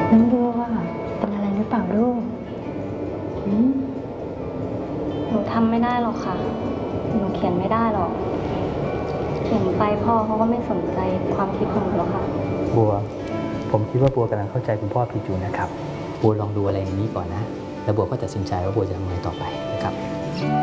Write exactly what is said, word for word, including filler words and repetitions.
น้องบัวเป็นอะไรหรือเปล่าลูกหนูทำไม่ได้หรอกค่ะ หนูเขียนไม่ได้หรอก เขียนไปพ่อเขาก็ไม่สนใจความคิดของหนูหรอกค่ะบัวผมคิดว่าบัวกำลังเข้าใจคุณพ่อผิดอยู่นะครับบัวลองดูอะไรอย่างนี้ก่อนนะแล้วบัวก็ตัดสินใจว่าบัวจะทำไงต่อไปนะครับ